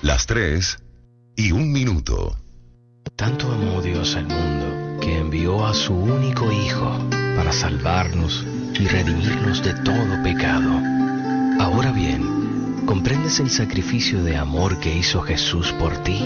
Las 3:01. Tanto amó Dios al mundo que envió a su único Hijo para salvarnos y redimirnos de todo pecado. Ahora bien, ¿comprendes el sacrificio de amor que hizo Jesús por ti?